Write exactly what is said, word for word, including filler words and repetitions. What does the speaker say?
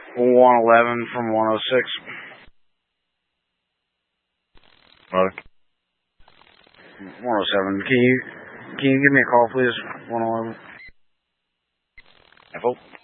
one eleven from one oh six. What? one oh seven. Can you, can you give me a call, please? one eleven. Apple?